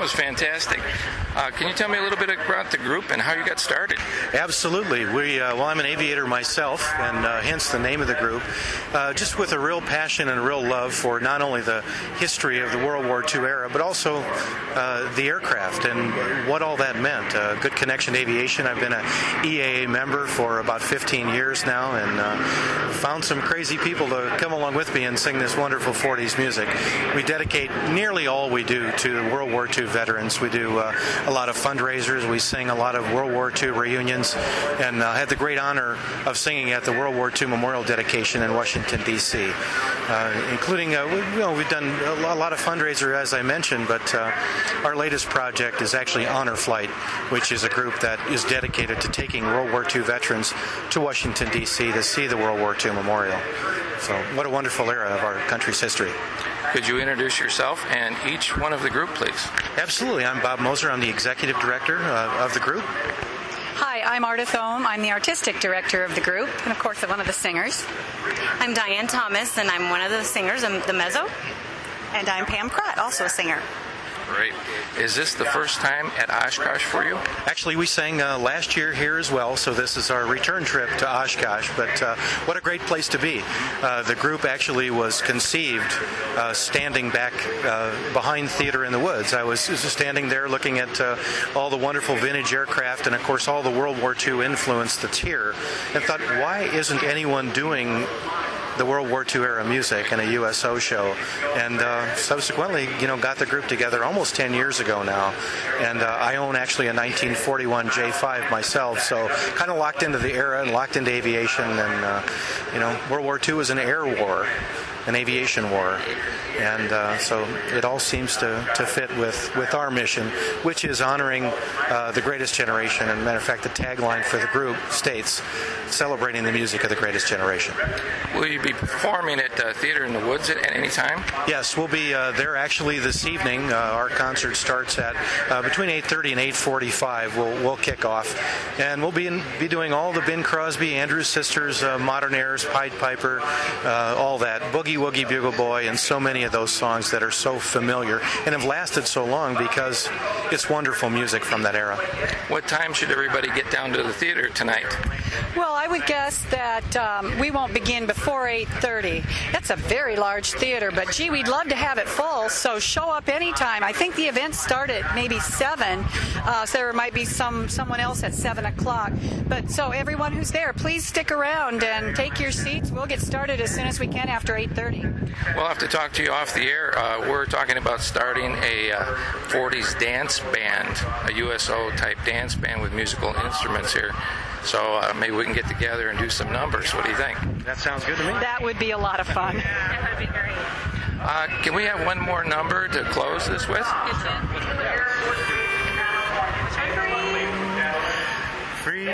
was fantastic. Can you tell me a little bit about the group and how you got started? Absolutely. I'm an aviator myself, and hence the name of the group. Just with a real passion and a real love for not only the history of the World War II era, but also the aircraft and what all that meant. Good connection to aviation. I've been an EAA member for about 15 years now, and found some crazy people to come along with me and sing this wonderful 40s music. We dedicate nearly all we do to World War II veterans. We do a lot of fundraisers. We sing a lot of World War II reunions, and had the great honor of singing at the World War II Memorial dedication in Washington, D.C., including, we've done a lot of fundraiser, as I mentioned, but our latest project is actually Honor Flight, which is a group that is dedicated to taking World War II veterans to Washington, D.C. to see the World War II Memorial. So what a wonderful era of our country's history. Could you introduce yourself and each one of the group, please? Absolutely. I'm Bob Moser. I'm the executive director of the group. Hi, I'm Arda Thome. I'm the artistic director of the group, and of course, I'm one of the singers. I'm Diane Thomas, and I'm one of the singers, I'm the mezzo. And I'm Pam Pratt, also a singer. Great. Is this the first time at Oshkosh for you? Actually, we sang last year here as well, so this is our return trip to Oshkosh, but what a great place to be. The group actually was conceived standing back behind Theater in the Woods. I was standing there looking at all the wonderful vintage aircraft and, of course, all the World War II influence that's here, and thought, why isn't anyone doing the World War II era music in a USO show? And subsequently, got the group together almost 10 years ago now. And I own actually a 1941 J5 myself, so kind of locked into the era and locked into aviation. And, World War II is an air war, an aviation war. And so it all seems to fit with our mission, which is honoring the greatest generation. And matter of fact, the tagline for the group states, celebrating the music of the greatest generation. Will you be performing at Theater in the Woods at any time? Yes, we'll be there actually this evening. Our concert starts at between 8:30 and 8:45. We'll kick off. And we'll be doing all the Bing Crosby, Andrews Sisters, Modern Airs, Pied Piper, all that, Boogie Woogie Bugle Boy, and so many of those songs that are so familiar and have lasted so long because it's wonderful music from that era. What time should everybody get down to the theater tonight? Well, I would guess that we won't begin before 8:30. That's a very large theater, but gee, we'd love to have it full, so show up anytime. I think the event started at maybe 7, so there might be someone else at 7 o'clock. But so everyone who's there, please stick around and take your seats. We'll get started as soon as we can after 8:30. We'll have to talk to you off the air. We're talking about starting a 40s dance band, a USO-type dance band with musical instruments here. So maybe we can get together and do some numbers. What do you think? That sounds good to me. That would be a lot of fun. That would be great. Can we have one more number to close this with? Free